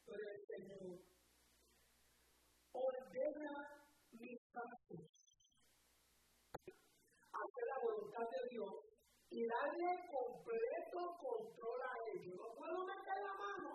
Pero el Señor ordena mis pasos. Hacer la voluntad de Dios y darle completo control a ellos. No puedo meter la mano.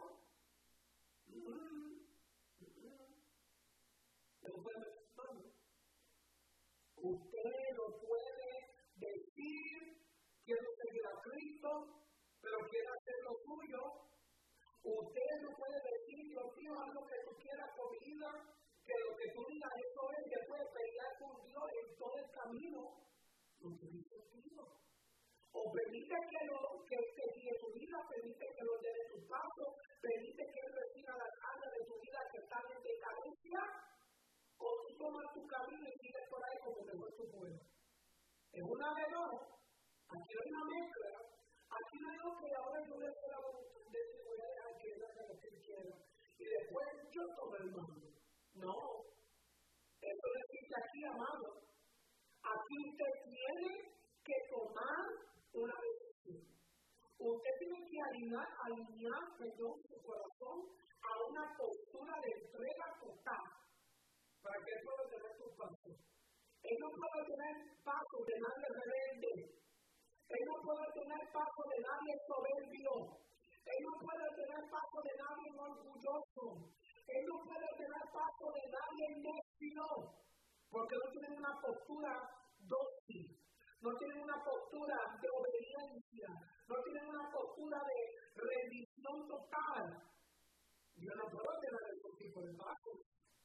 No puedo meter la mano. Usted no puede decir, quiero seguir a Cristo, pero quiere hacer lo suyo. Usted no puede decir, yo quiero haz lo que tú quieras con mi vida, que lo que tú digas eso es, después pelear con Dios en todo el camino. No tiene sentido. O permite que Él guíe tu vida, permite que Él ordene tus pasos, permite que Él reciba las áreas de tu vida que están en decadencia, o tú tomas tu camino y sigues por ahí como mejor tú puedas. Es una de dos. Aquí no hay una mezcla. Aquí no digo que ahora yo voy a hacer la voluntad de Dios, voy a dejar que Él haga lo que Él quiera. Y después yo tomo el mando. No. Eso no existe aquí, amado. Aquí usted tiene que tomar una decisión. Usted tiene que alinear su corazón a una postura de entrega total para que Él pueda tener sus pasos. Él no puede tener pasos de nadie rebelde. Él no puede tener pasos de nadie soberbio. Él no puede tener pasos de nadie orgulloso. Él no puede tener pasos de nadie necio. Porque no tienen una postura dócil. No tienen una postura de obediencia. No tienen una postura de rendición total. Yo no puedo tener ese tipo de pasos.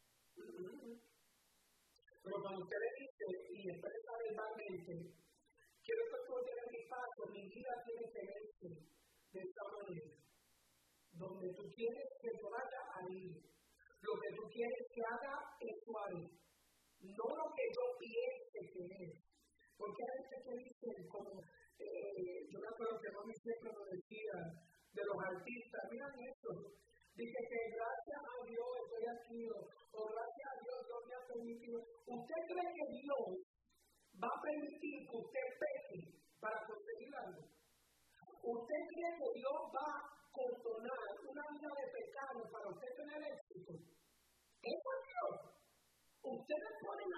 Pero cuando usted le dice y expresa verbalmente, quiero que tú ordenes mi paso, mi vida tiene que verse de esta manera. Donde tú quieres que yo vaya a ir. Lo que tú quieres que haga, eso haré. No lo que yo piense que es. Porque hay gente que dicen, como yo me acuerdo que mami siempre nos decía de los artistas, miren esto, dice que gracias a Dios estoy aquí, o gracias a Dios me ha permitido. ¿Usted cree que Dios va a permitir que usted peque para conseguir algo? ¿Usted cree que Dios va a condonar una vida de pecado para usted tener éxito? Eso es Dios. Ustedes ponen